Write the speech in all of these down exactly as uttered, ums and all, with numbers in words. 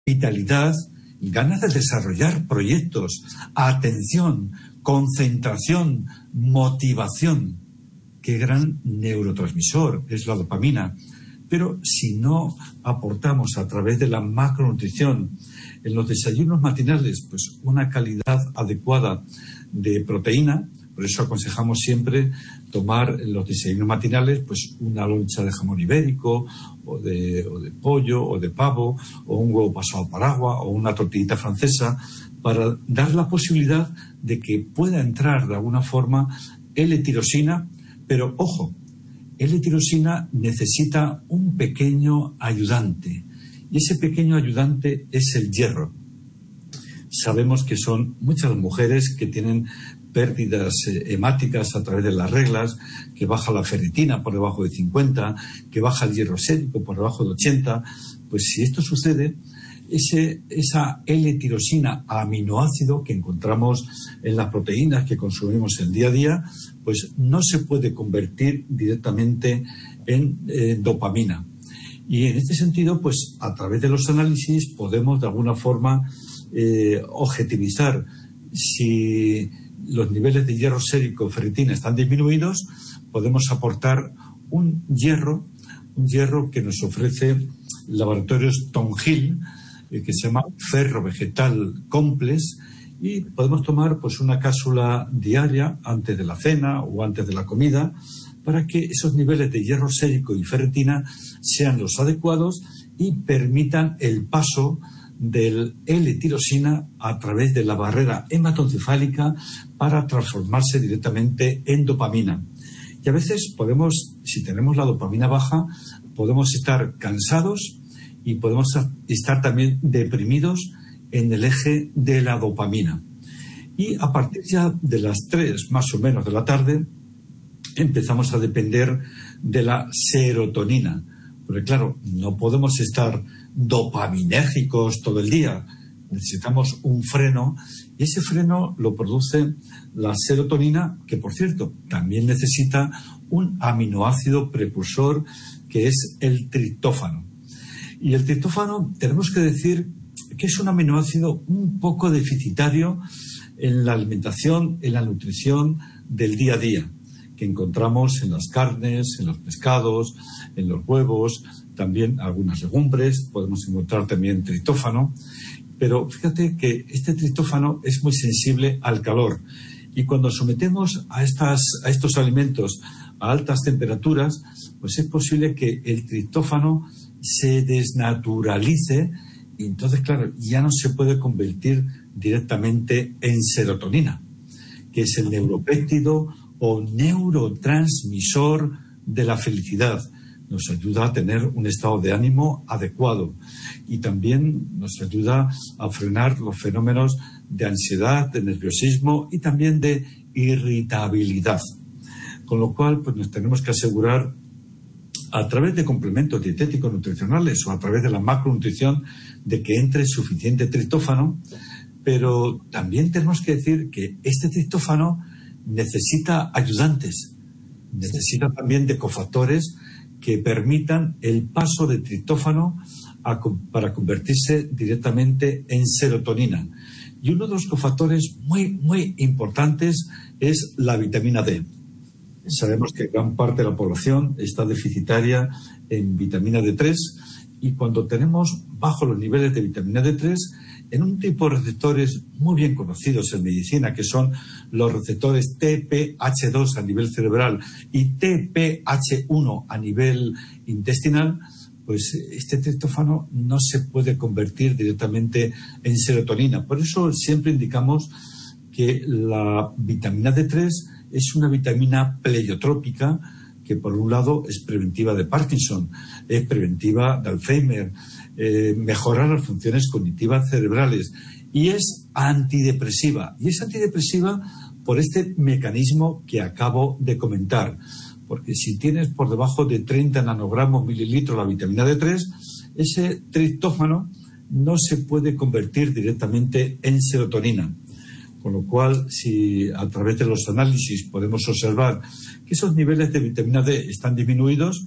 vitalidad, ganas de desarrollar proyectos, atención, concentración, motivación. Qué gran neurotransmisor es la dopamina. Pero si no aportamos a través de la macronutrición en los desayunos matinales pues una calidad adecuada de proteína, por eso aconsejamos siempre tomar en los desayunos matinales pues una loncha de jamón ibérico o de, o de pollo o de pavo o un huevo pasado por agua o una tortillita francesa para dar la posibilidad de que pueda entrar de alguna forma L-tirosina, pero ojo, L-tirosina necesita un pequeño ayudante y ese pequeño ayudante es el hierro. Sabemos que son muchas mujeres que tienen pérdidas hemáticas a través de las reglas, que baja la ferritina por debajo de cincuenta, que baja el hierro sérico por debajo de ochenta. Pues si esto sucede, ese, esa L-tirosina aminoácido que encontramos en las proteínas que consumimos en día a día, pues no se puede convertir directamente en eh, dopamina. Y en este sentido, pues a través de los análisis podemos de alguna forma eh, objetivizar si los niveles de hierro sérico y ferritina están disminuidos, podemos aportar un hierro, un hierro que nos ofrece Laboratorios Tongil, eh, que se llama Ferro Vegetal Complex, y podemos tomar pues una cápsula diaria antes de la cena o antes de la comida para que esos niveles de hierro sérico y ferritina sean los adecuados y permitan el paso del L-tirosina a través de la barrera hematoencefálica para transformarse directamente en dopamina. Y a veces podemos, si tenemos la dopamina baja, podemos estar cansados y podemos estar también deprimidos en el eje de la dopamina. Y a partir ya de las tres más o menos de la tarde empezamos a depender de la serotonina. Porque claro, no podemos estar dopaminérgicos todo el día. Necesitamos un freno y ese freno lo produce la serotonina, que por cierto también necesita un aminoácido precursor que es el triptófano. Y el triptófano tenemos que decir que es un aminoácido un poco deficitario en la alimentación, en la nutrición del día a día, que encontramos en las carnes, en los pescados, en los huevos, también algunas legumbres, podemos encontrar también triptófano, pero fíjate que este triptófano es muy sensible al calor y cuando sometemos a, estas, a estos alimentos a altas temperaturas, pues es posible que el triptófano se desnaturalice y entonces, claro, ya no se puede convertir directamente en serotonina, que es el neuropéptido o neurotransmisor de la felicidad. Nos ayuda a tener un estado de ánimo adecuado y también nos ayuda a frenar los fenómenos de ansiedad, de nerviosismo y también de irritabilidad. Con lo cual, pues nos tenemos que asegurar a través de complementos dietéticos nutricionales o a través de la macronutrición de que entre suficiente triptófano, pero también tenemos que decir que este triptófano necesita ayudantes, necesita también de cofactores que permitan el paso de triptófano a, para convertirse directamente en serotonina. Y uno de los cofactores muy, muy importantes es la vitamina D. Sabemos que gran parte de la población está deficitaria en vitamina D tres y cuando tenemos bajos los niveles de vitamina D tres, en un tipo de receptores muy bien conocidos en medicina, que son los receptores T P H dos a nivel cerebral y T P H uno a nivel intestinal, pues este triptófano no se puede convertir directamente en serotonina. Por eso siempre indicamos que la vitamina D tres es una vitamina pleiotrópica que por un lado es preventiva de Parkinson, es preventiva de Alzheimer, eh, mejora las funciones cognitivas cerebrales y es antidepresiva. Y es antidepresiva por este mecanismo que acabo de comentar. Porque si tienes por debajo de treinta nanogramos mililitros la vitamina D tres, ese triptófano no se puede convertir directamente en serotonina. Con lo cual, si a través de los análisis podemos observar que esos niveles de vitamina D están disminuidos,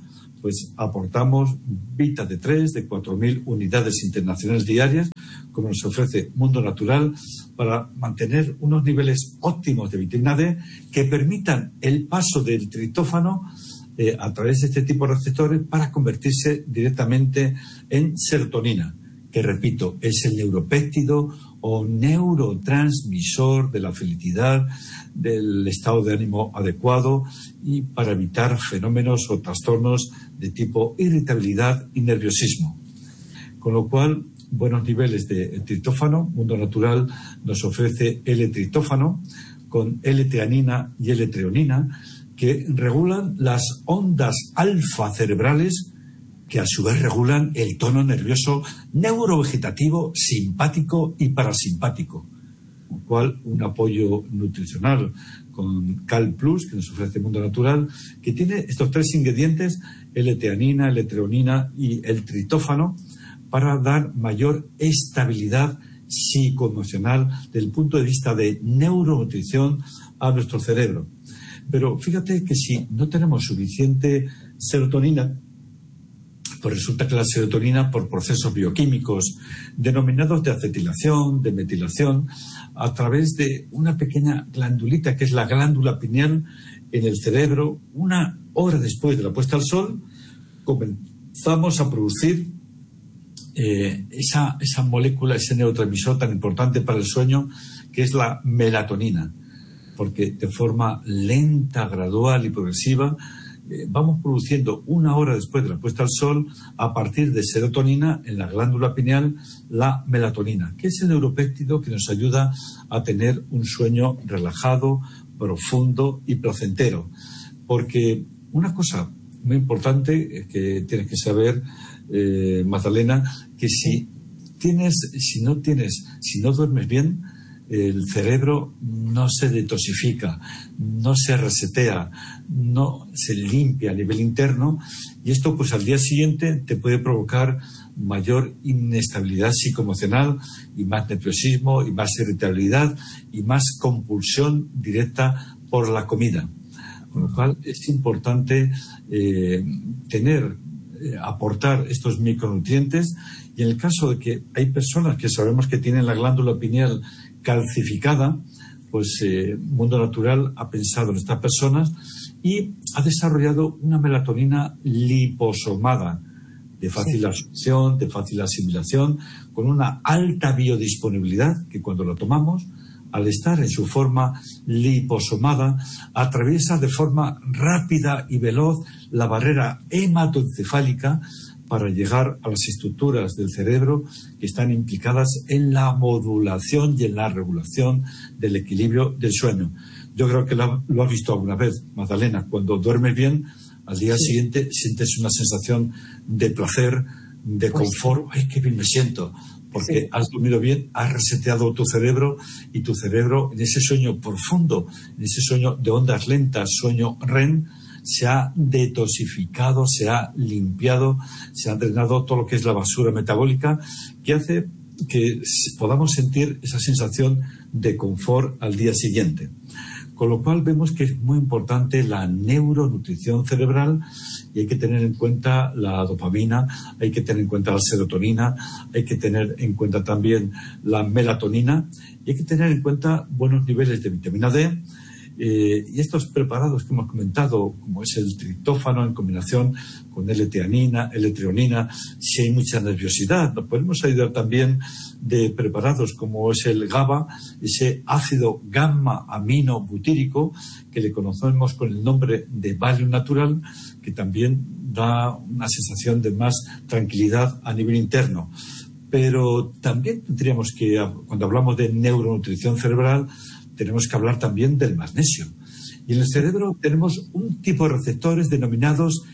pues aportamos Vita D tres de cuatro mil unidades internacionales diarias, como nos ofrece Mundo Natural, para mantener unos niveles óptimos de vitamina D que permitan el paso del triptófano eh, a través de este tipo de receptores para convertirse directamente en serotonina, que repito, es el neuropéptido o neurotransmisor de la felicidad, del estado de ánimo adecuado y para evitar fenómenos o trastornos de tipo irritabilidad y nerviosismo. Con lo cual, buenos niveles de triptófano. Mundo Natural nos ofrece L-triptófano con L-teanina y L-treonina, que regulan las ondas alfa cerebrales, que a su vez regulan el tono nervioso neurovegetativo, simpático y parasimpático. Con lo cual, un apoyo nutricional con Cal Plus, que nos ofrece Mundo Natural, que tiene estos tres ingredientes, L-teanina, L-treonina y el triptófano, para dar mayor estabilidad psicoemocional desde el punto de vista de neuronutrición a nuestro cerebro. Pero fíjate que si no tenemos suficiente serotonina, pues resulta que la serotonina, por procesos bioquímicos denominados de acetilación, de metilación, a través de una pequeña glandulita que es la glándula pineal en el cerebro, una hora después de la puesta al sol, comenzamos a producir eh, esa, esa molécula, ese neurotransmisor tan importante para el sueño, que es la melatonina, porque de forma lenta, gradual y progresiva eh, vamos produciendo una hora después de la puesta al sol, a partir de serotonina en la glándula pineal, la melatonina, que es el neuropéptido que nos ayuda a tener un sueño relajado, profundo y placentero. Porque una cosa muy importante que tienes que saber, eh, Magdalena, que si tienes, si no tienes, si no duermes bien, el cerebro no se detoxifica, no se resetea, no se limpia a nivel interno, y esto pues al día siguiente te puede provocar mayor inestabilidad psicoemocional y más nerviosismo y más irritabilidad y más compulsión directa por la comida. Con lo cual es importante eh, tener, eh, aportar estos micronutrientes, y en el caso de que hay personas que sabemos que tienen la glándula pineal calcificada, pues eh, Mundo Natural ha pensado en estas personas y ha desarrollado una melatonina liposomada, de fácil sí. absorción, de fácil asimilación, con una alta biodisponibilidad, que cuando lo tomamos, al estar en su forma liposomada, atraviesa de forma rápida y veloz la barrera hematoencefálica para llegar a las estructuras del cerebro que están implicadas en la modulación y en la regulación del equilibrio del sueño. Yo creo que lo, lo has visto alguna vez, Magdalena. Cuando duermes bien, al día sí. siguiente sientes una sensación de placer, de pues confort. ¡Ay, qué bien me siento! Porque sí. has dormido bien, has reseteado tu cerebro, y tu cerebro, en ese sueño profundo, en ese sueño de ondas lentas, sueño R E M, se ha detoxificado, se ha limpiado, se ha drenado todo lo que es la basura metabólica, que hace que podamos sentir esa sensación de confort al día siguiente. Con lo cual vemos que es muy importante la neuronutrición cerebral, y hay que tener en cuenta la dopamina, hay que tener en cuenta la serotonina, hay que tener en cuenta también la melatonina, y hay que tener en cuenta buenos niveles de vitamina D. Eh, y estos preparados que hemos comentado, como es el triptófano en combinación con L-teanina, L-treonina, si hay mucha nerviosidad, nos podemos ayudar también de preparados como es el GABA, ese ácido gamma amino butírico que le conocemos con el nombre de Valium Natural, que también da una sensación de más tranquilidad a nivel interno. Pero también tendríamos que, cuando hablamos de neuronutrición cerebral, tenemos que hablar también del magnesio. Y en el cerebro tenemos un tipo de receptores denominados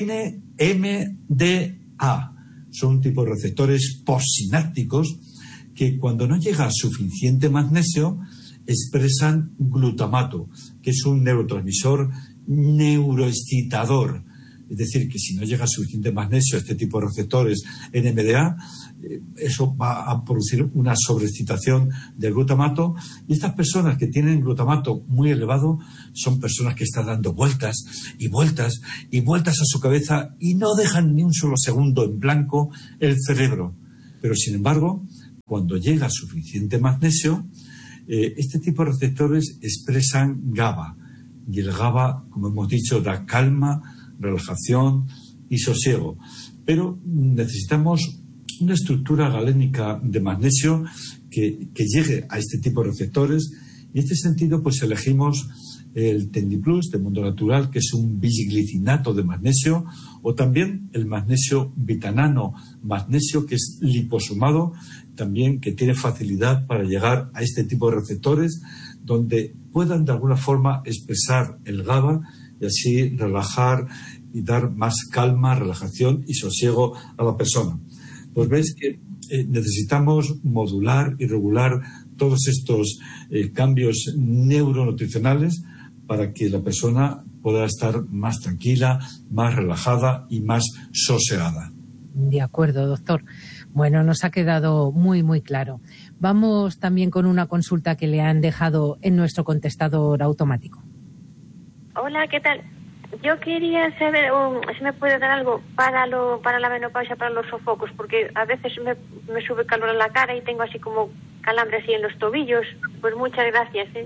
N M D A. Son un tipo de receptores postsinápticos que, cuando no llega suficiente magnesio, expresan glutamato, que es un neurotransmisor neuroexcitador. Es decir, que si no llega suficiente magnesio a este tipo de receptores N M D A, eh, eso va a producir una sobreexcitación del glutamato, y estas personas que tienen glutamato muy elevado son personas que están dando vueltas y vueltas y vueltas a su cabeza y no dejan ni un solo segundo en blanco el cerebro. Pero sin embargo, cuando llega suficiente magnesio, eh, este tipo de receptores expresan GABA, y el GABA, como hemos dicho, da calma, relajación y sosiego. Pero necesitamos una estructura galénica de magnesio que, que llegue a este tipo de receptores, y en este sentido pues elegimos el Tendiplus de Mundo Natural, que es un bisglicinato de magnesio, o también el magnesio vitanano magnesio, que es liposomado, también que tiene facilidad para llegar a este tipo de receptores donde puedan de alguna forma expresar el GABA y así relajar y dar más calma, relajación y sosiego a la persona. Pues veis que eh, necesitamos modular y regular todos estos eh, cambios neuronutricionales para que la persona pueda estar más tranquila, más relajada y más sosegada. De acuerdo, doctor. Bueno, nos ha quedado muy, muy claro. Vamos también con una consulta que le han dejado en nuestro contestador automático. Hola, ¿qué tal? Yo quería saber um, si me puede dar algo para lo para la menopausia, para los sofocos, porque a veces me, me sube calor en la cara y tengo así como calambre así en los tobillos. Pues muchas gracias, ¿eh?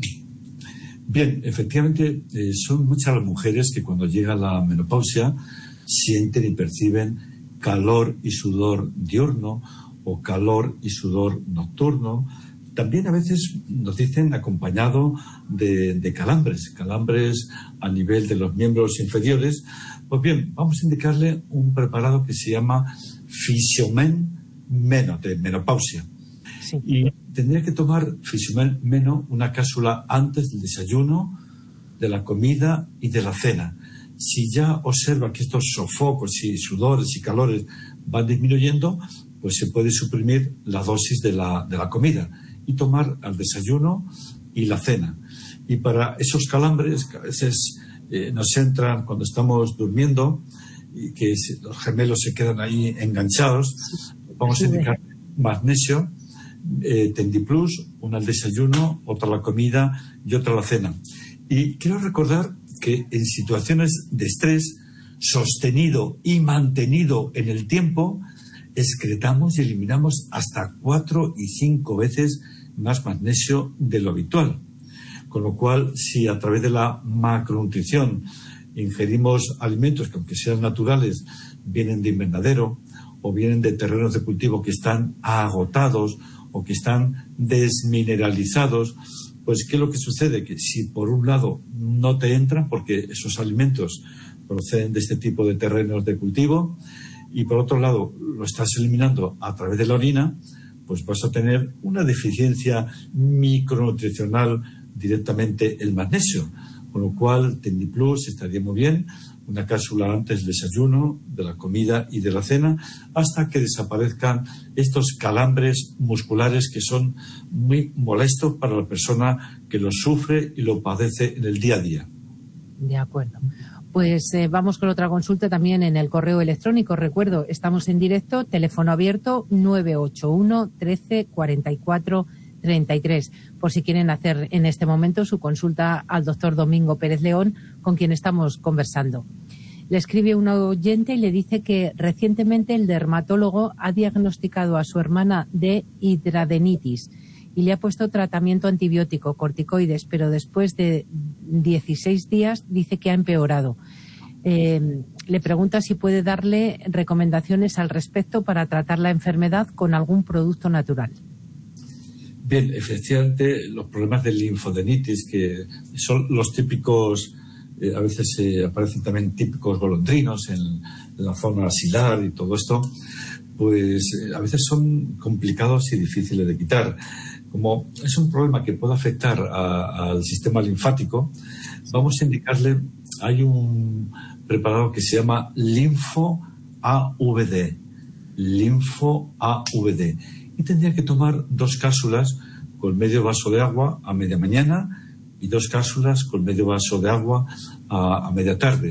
Bien, efectivamente, eh, son muchas las mujeres que cuando llega la menopausia sienten y perciben calor y sudor diurno o calor y sudor nocturno. También a veces nos dicen acompañado de, de calambres, calambres a nivel de los miembros inferiores. Pues bien, vamos a indicarle un preparado que se llama Fisiomen Meno, de menopausia. Sí. Y tendría que tomar Fisiomen Meno una cápsula antes del desayuno, de la comida y de la cena. Si ya observa que estos sofocos y sudores y calores van disminuyendo, pues se puede suprimir la dosis de la, de la comida y tomar al desayuno y la cena. Y para esos calambres que a veces eh, nos entran cuando estamos durmiendo y que los gemelos se quedan ahí enganchados, vamos a indicar magnesio, eh, Tendiplus, una al desayuno, otra a la comida y otra a la cena. Y quiero recordar que en situaciones de estrés sostenido y mantenido en el tiempo, excretamos y eliminamos hasta cuatro y cinco veces más magnesio de lo habitual. Con lo cual, si a través de la macronutrición ingerimos alimentos que, aunque sean naturales, vienen de invernadero o vienen de terrenos de cultivo que están agotados o que están desmineralizados, pues ¿qué es lo que sucede? Que si por un lado no te entran, porque esos alimentos proceden de este tipo de terrenos de cultivo, y por otro lado lo estás eliminando a través de la orina, pues vas a tener una deficiencia micronutricional directamente el magnesio. Con lo cual, Tendiplus estaría muy bien, una cápsula antes del desayuno, de la comida y de la cena, hasta que desaparezcan estos calambres musculares que son muy molestos para la persona que lo sufre y lo padece en el día a día. De acuerdo. Pues eh, vamos con otra consulta también en el correo electrónico. Recuerdo, estamos en directo, teléfono abierto nueve ocho uno, trece, cuarenta y cuatro, treinta y tres, por si quieren hacer en este momento su consulta al doctor Domingo Pérez León, con quien estamos conversando. Le escribe un oyente y le dice que recientemente el dermatólogo ha diagnosticado a su hermana de hidradenitis y le ha puesto tratamiento antibiótico, corticoides, pero después de dieciséis días dice que ha empeorado. Eh, le pregunta si puede darle recomendaciones al respecto para tratar la enfermedad con algún producto natural. Bien, efectivamente, los problemas de linfodenitis, que son los típicos, eh, a veces eh, aparecen también típicos golondrinos en, en la zona axilar y todo esto, pues eh, a veces son complicados y difíciles de quitar. Como es un problema que puede afectar a, al sistema linfático, vamos a indicarle, hay un preparado que se llama Linfo A V D, Linfo A V D. Y tendría que tomar dos cápsulas con medio vaso de agua a media mañana y dos cápsulas con medio vaso de agua a, a media tarde.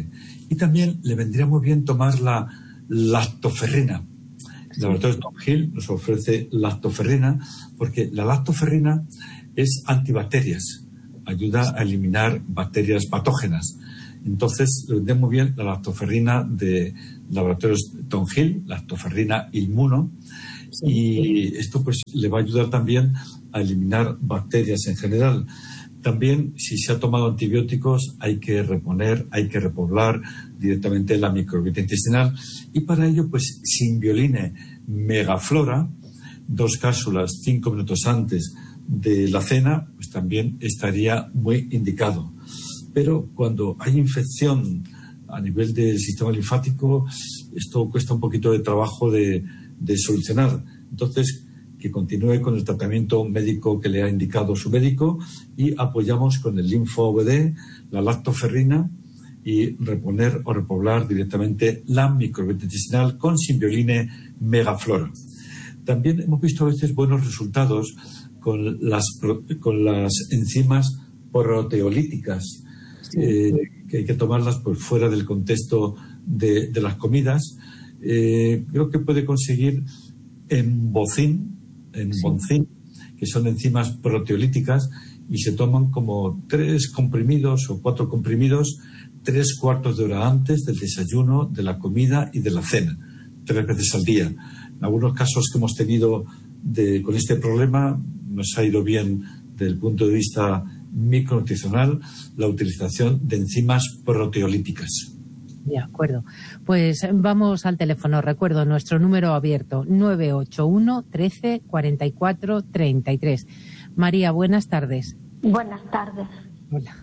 Y también le vendría muy bien tomar la lactoferrina. El laboratorio Tom Hill nos ofrece lactoferrina porque la lactoferrina es antibacterias, ayuda a eliminar bacterias patógenas. Entonces, le vendría muy bien la lactoferrina de laboratorios Tom Hill, lactoferrina Inmuno, sí. Y esto pues le va a ayudar también a eliminar bacterias en general. También, si se ha tomado antibióticos, hay que reponer, hay que repoblar directamente la microbiota intestinal. Y para ello, pues, Simbioline Megaflora, dos cápsulas cinco minutos antes de la cena, pues también estaría muy indicado. Pero cuando hay infección a nivel del sistema linfático, esto cuesta un poquito de trabajo de, de solucionar. Entonces, que continúe con el tratamiento médico que le ha indicado su médico y apoyamos con el linfo A V D, la lactoferrina y reponer o repoblar directamente la microbiota intestinal con Simbioline Megaflora. También hemos visto a veces buenos resultados con las, con las enzimas proteolíticas, sí. eh, que hay que tomarlas pues, fuera del contexto de, de las comidas. Eh, creo que puede conseguir en bocín, en sí. boncín, que son enzimas proteolíticas y se toman como tres comprimidos o cuatro comprimidos tres cuartos de hora antes del desayuno, de la comida y de la cena, tres veces al día. En algunos casos que hemos tenido de, con este problema nos ha ido bien desde el punto de vista micronutricional la utilización de enzimas proteolíticas. De acuerdo. Pues vamos al teléfono. Recuerdo nuestro número abierto, nueve ocho uno, trece, cuarenta y cuatro, treinta y tres. María, buenas tardes. Buenas tardes. Hola.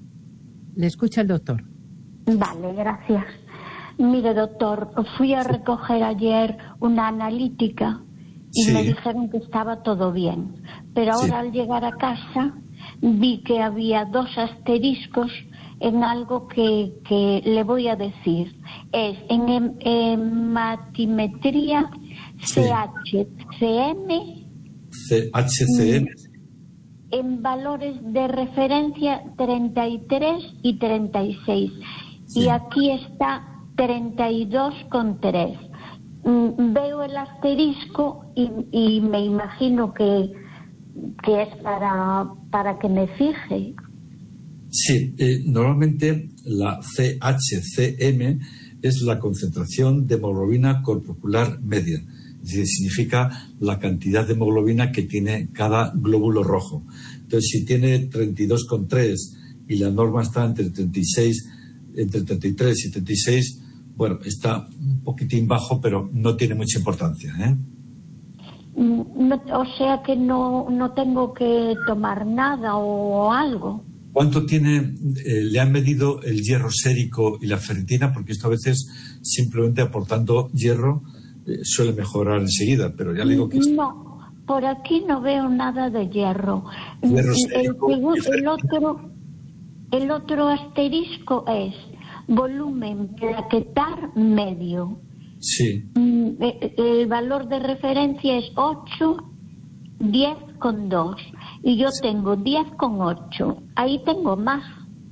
Le escucha el doctor. Vale, gracias. Mire, doctor, fui a recoger ayer una analítica y sí. me dijeron que estaba todo bien. Pero ahora sí. al llegar a casa vi que había dos asteriscos en algo que, que le voy a decir. Es en hematimetría sí. C H C M. C H C M. En valores de referencia treinta y tres y treinta y seis. Sí. Y aquí está treinta y dos con tres. Veo el asterisco y, y me imagino que, que es para, para que me fije. Sí, eh, normalmente la C H C M es la concentración de hemoglobina corpuscular media. Es decir, significa la cantidad de hemoglobina que tiene cada glóbulo rojo. Entonces, si tiene treinta y dos coma tres y la norma está entre treinta y seis, entre treinta y tres y treinta y seis, bueno, está un poquitín bajo, pero no tiene mucha importancia, ¿eh? No, o sea que no, no tengo que tomar nada o algo. ¿Cuánto tiene, eh, le han medido el hierro sérico y la ferritina? Porque esto a veces simplemente aportando hierro eh, suele mejorar enseguida, pero ya le digo que... No, por aquí no veo nada de hierro. Hierro el, sérico el, y el, otro, el otro asterisco es volumen plaquetar medio. Sí. El, el valor de referencia es ocho, diez con dos. Y yo tengo diez con ocho. Ahí tengo más.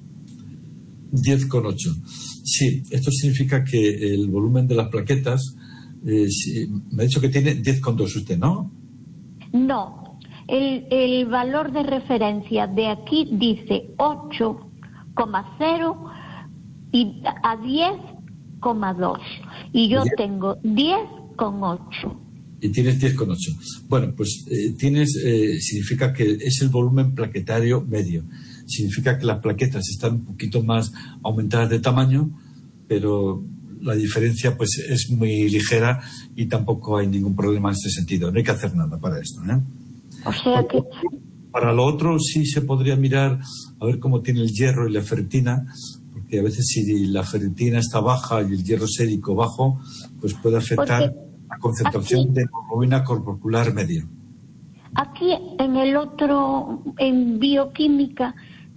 diez con ocho. Sí, esto significa que el volumen de las plaquetas, eh, sí, me ha dicho que tiene diez con dos usted, ¿no? No, el, el valor de referencia de aquí dice ocho coma cero y a diez coma dos. Y yo ¿diez? Tengo diez con ocho. Y tienes diez con ocho. Bueno, pues eh, tienes, eh, significa que es el volumen plaquetario medio. Significa que las plaquetas están un poquito más aumentadas de tamaño, pero la diferencia pues es muy ligera y tampoco hay ningún problema en este sentido. No hay que hacer nada para esto, ¿eh? O sea que... Para lo otro sí se podría mirar a ver cómo tiene el hierro y la ferritina, porque a veces si la ferritina está baja y el hierro sérico bajo, pues puede afectar... Porque... la concentración aquí, de hemoglobina corpuscular media. Aquí en el otro, en bioquímica,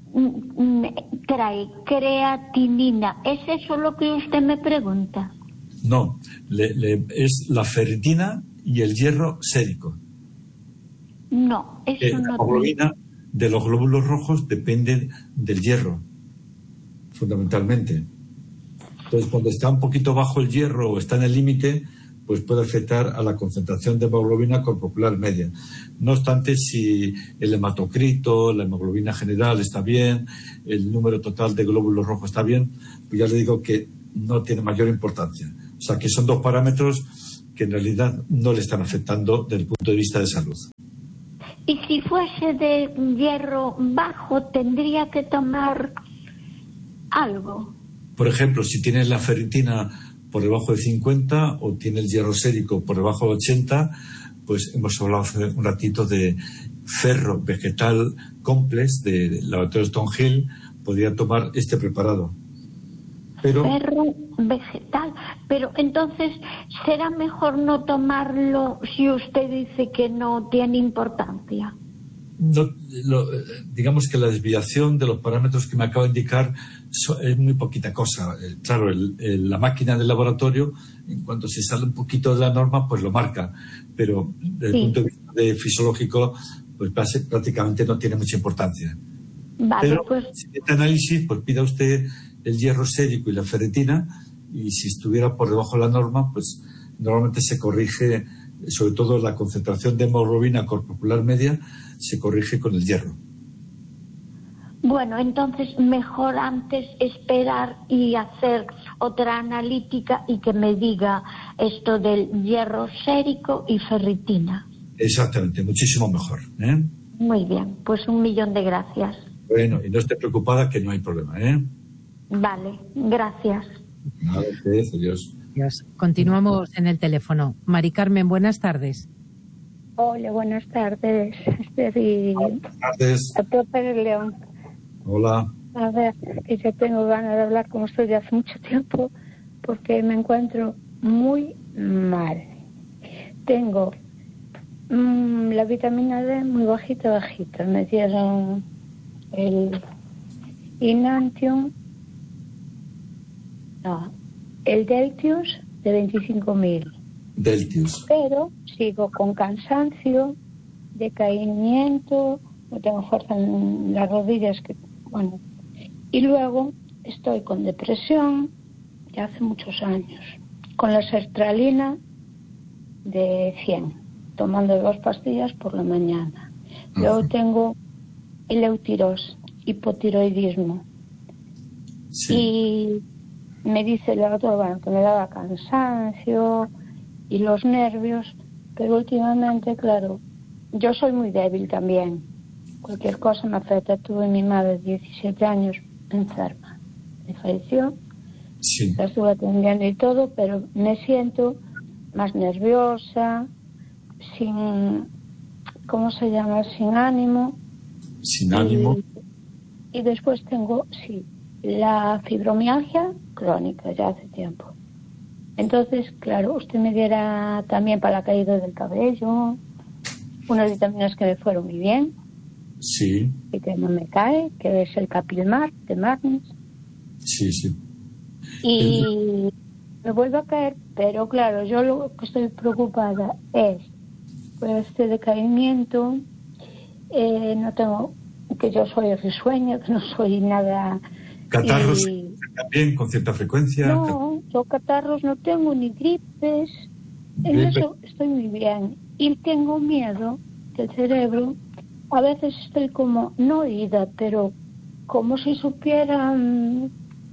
trae creatinina. ¿Es eso lo que usted me pregunta? No, le, le, es la ferritina y el hierro sérico. No, eso eh, no. La hemoglobina de los glóbulos rojos depende del hierro, fundamentalmente. Entonces, cuando está un poquito bajo el hierro o está en el límite, pues puede afectar a la concentración de hemoglobina corporal media. No obstante, si el hematocrito, la hemoglobina general está bien, el número total de glóbulos rojos está bien, pues ya le digo que no tiene mayor importancia. O sea, que son dos parámetros que en realidad no le están afectando desde el punto de vista de salud. Y si fuese de hierro bajo, ¿tendría que tomar algo? Por ejemplo, si tienes la ferritina por debajo de cincuenta o tiene el hierro sérico por debajo de ochenta, pues hemos hablado hace un ratito de ferro vegetal complex del laboratorio Stonehill, podría tomar este preparado. Pero, ferro vegetal, pero entonces será mejor no tomarlo si usted dice que no tiene importancia. No, lo, digamos que la desviación de los parámetros que me acabo de indicar so, es muy poquita cosa. Eh, claro, el, el, la máquina del laboratorio, en cuanto se sale un poquito de la norma, pues lo marca. Pero desde sí. el punto de vista de fisiológico, pues prácticamente no tiene mucha importancia. Vale, pero pues... si este análisis, pues pida usted el hierro sérico y la ferritina, y si estuviera por debajo de la norma, pues normalmente se corrige, sobre todo la concentración de hemoglobina corporal media, se corrige con el hierro. Bueno, entonces mejor antes esperar y hacer otra analítica y que me diga esto del hierro sérico y ferritina. Exactamente, muchísimo mejor, ¿eh? Muy bien, pues un millón de gracias. Bueno, y no esté preocupada que no hay problema, ¿eh? Vale, gracias. Nada, ustedes, adiós. Adiós. Continuamos en el teléfono. Mari Carmen, buenas tardes. Hola, buenas tardes. Estoy... Buenas tardes. Doctor Pérez León. Hola. A ver, que yo tengo ganas de hablar con usted de hace mucho tiempo porque me encuentro muy mal. Tengo mmm, la vitamina D muy bajita, bajita. Me dieron el Inantium, no, el Deltius de veinticinco mil. Deltius. Pero sigo con cansancio, decaimiento, no tengo fuerza en las rodillas, que bueno. Y luego estoy con depresión ya hace muchos años, con la sertralina de cien, tomando dos pastillas por la mañana. Uh-huh. Luego tengo eleuteros, hipotiroidismo. Sí. Y me dice el doctor, bueno, que me daba cansancio y los nervios, pero últimamente, claro, yo soy muy débil también. Cualquier cosa me afecta. Tuve mi madre de diecisiete años enferma, me falleció, sí. La estuve atendiendo y todo, pero me siento más nerviosa, sin, ¿cómo se llama? Sin ánimo. Sin ánimo. Y, y después tengo, sí, la fibromialgia crónica, ya hace tiempo. Entonces, claro, usted me diera también para la caída del cabello, unas vitaminas que me fueron muy bien. Sí. Y que no me cae, que es el Capilmar de Magnus. Sí, sí. Y el... me vuelve a caer, pero claro, yo lo que estoy preocupada es por este decaimiento. Eh, no tengo, que yo soy risueña, que no soy nada. ¿Catarros y... también con cierta frecuencia? No, yo catarros no tengo, ni gripes. En Gripe. Eso estoy muy bien. Y tengo miedo del cerebro. A veces estoy como, no ida, pero como si supiera um,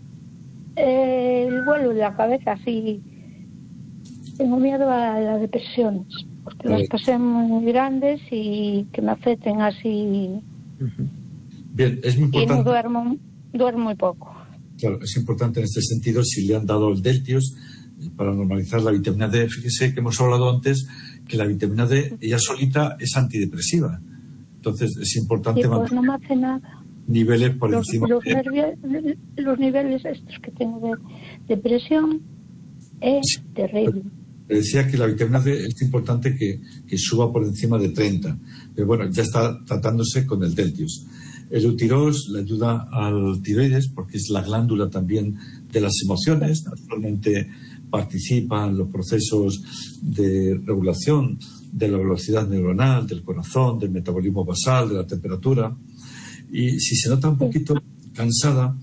eh, el vuelo de la cabeza, así. Tengo miedo a las depresiones, porque las pasé muy grandes y que me afecten así. Bien, es muy importante. Y no duermo, duermo muy poco. Claro, es importante en este sentido si le han dado el Deltius para normalizar la vitamina D. Fíjese que hemos hablado antes que la vitamina D, ella solita, es antidepresiva. Entonces es importante sí, pues mantener no me hace nada. Niveles por los, encima los, de... nervios, los niveles estos que tengo de depresión es sí. terrible. Le decía que la vitamina D es importante que, que suba por encima de treinta. Pero bueno, ya está tratándose con el Deltius. El Eutirox le ayuda al tiroides porque es la glándula también de las emociones. Actualmente participa en los procesos de regulación de la velocidad neuronal, del corazón, del metabolismo basal, de la temperatura. Y si se nota un poquito cansada,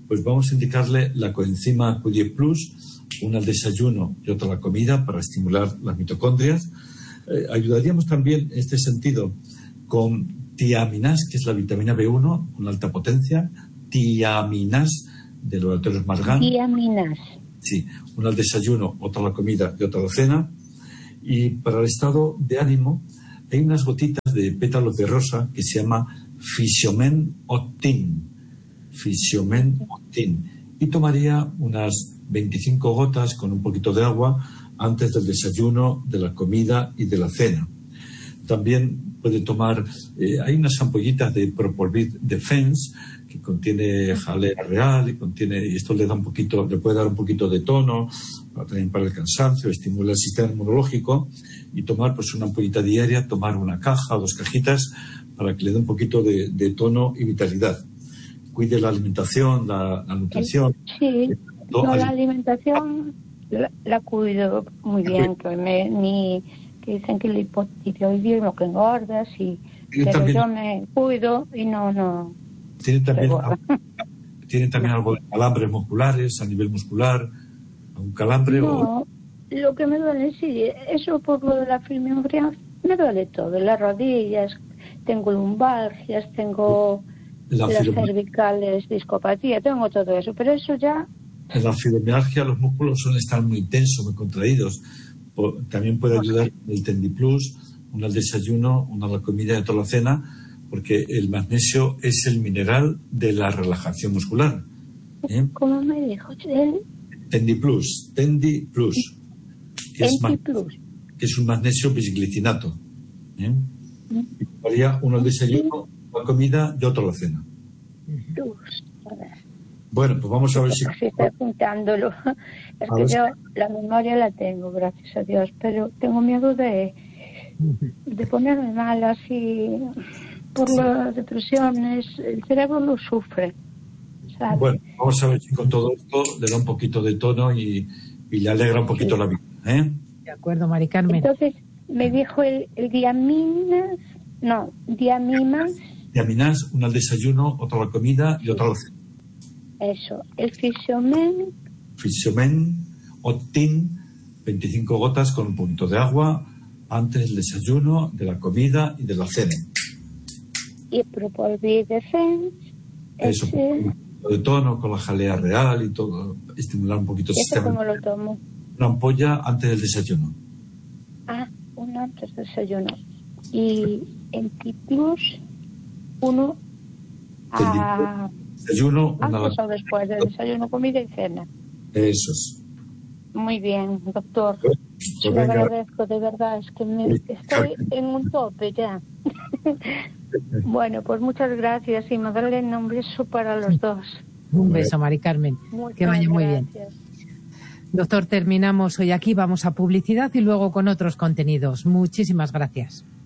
pues vamos a indicarle la coenzima Q diez plus, una al desayuno y otra a la comida para estimular las mitocondrias. Eh, ayudaríamos también en este sentido con tiaminas, que es la vitamina B uno, con alta potencia, tiaminas de laboratorios Margan. Tiaminas. Sí, una al desayuno, otra a la comida y otra a la cena. Y para el estado de ánimo hay unas gotitas de pétalos de rosa que se llama Fisiomen Optin. Fisiomen Optin. Y tomaría unas veinticinco gotas con un poquito de agua antes del desayuno, de la comida y de la cena. También puede tomar, eh, hay unas ampollitas de Propolvid Defense que contiene jalea real y contiene, y esto le da un poquito, le puede dar un poquito de tono, también para el cansancio, estimula el sistema inmunológico, y tomar pues una ampollita diaria, tomar una caja o dos cajitas para que le dé un poquito de, de tono y vitalidad. Cuide la alimentación, la, la nutrición. Sí, no, la alimentación la, la cuido muy bien, que me, ni que dicen que el hipotiroidismo que engordas, y, pero también, yo me cuido y no, no. Tiene también, tiene también algo de calambres musculares, a nivel muscular, un calambre. No, o... lo que me duele, sí, eso por lo de la fibromialgia, me duele todo, las rodillas, tengo lumbalgias, tengo la las fibrom... cervicales, discopatía, tengo todo eso, pero eso ya... En la fibromialgia los músculos suelen estar muy tensos, muy contraídos. También puede ayudar el Tendiplus, uno al desayuno, uno a la comida y otro a la cena, porque el magnesio es el mineral de la relajación muscular. ¿Eh? ¿Cómo me dijo? ¿El? Tendiplus, Tendiplus, que, es que es un magnesio bisglicinato. ¿Eh? Y tomaría uno al desayuno, una comida y otro a la cena. Bueno, pues vamos a ver si... Estoy apuntándolo. Es que yo la memoria la tengo, gracias a Dios, pero tengo miedo de, de ponerme mal así por las depresiones. El cerebro lo sufre, ¿sabes? Bueno, vamos a ver si con todo esto le da un poquito de tono y, y le alegra un poquito sí. la vida. ¿eh? De acuerdo, Mari Carmen. Entonces, me dijo el, el diaminas, no, diaminas. Diaminas, una al desayuno, otra a la comida y otra a la cena. Eso, el Fisiomen. Fisiomen, Optin, veinticinco gotas con un poquito de agua antes del desayuno, de la comida y de la cena. Y Propolvid Defense. Eso, ese... un poquito de tono con la jalea real y todo, estimular un poquito el sistema. ¿Cómo lo tomo? Una ampolla antes del desayuno. Ah, una antes del desayuno. Y el Tiplus, uno a... Desayuno, una antes o después del desayuno, comida y cena. Eso es. Muy bien, doctor. Pues, pues le agradezco, de verdad, es que me, estoy en un tope ya. Bueno, pues muchas gracias y Magdalena, un beso para los dos. Un beso, Mari Carmen. Muchas que vaya muy gracias. bien. Doctor, terminamos hoy aquí, vamos a publicidad y luego con otros contenidos. Muchísimas gracias.